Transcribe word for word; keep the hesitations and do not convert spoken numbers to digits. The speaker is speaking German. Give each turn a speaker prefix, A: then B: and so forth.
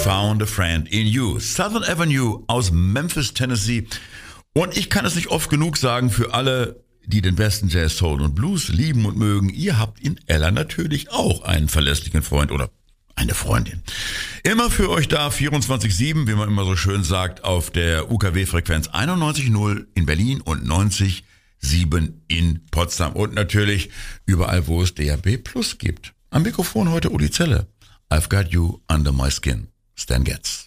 A: Found a Friend in You. Southern Avenue aus Memphis, Tennessee. Und ich kann es nicht oft genug sagen für alle, die den besten Jazz, Soul und Blues lieben und mögen. Ihr habt in Ella natürlich auch einen verlässlichen Freund oder eine Freundin. Immer für euch da, vierundzwanzig sieben, wie man immer so schön sagt, auf der U K W-Frequenz einundneunzig Komma null in Berlin und neunzig Komma sieben in Potsdam. Und natürlich überall, wo es D A B Plus gibt. Am Mikrofon heute Uli Zelle. I've got you under my skin. Stan Getz.